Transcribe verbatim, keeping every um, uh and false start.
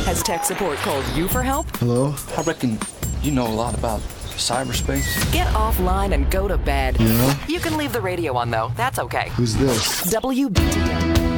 Has tech support called you for help? Hello? I reckon you know a lot about cyberspace. Get offline and go to bed. Yeah? You can leave the radio on, though. That's okay. Who's this? W B T L.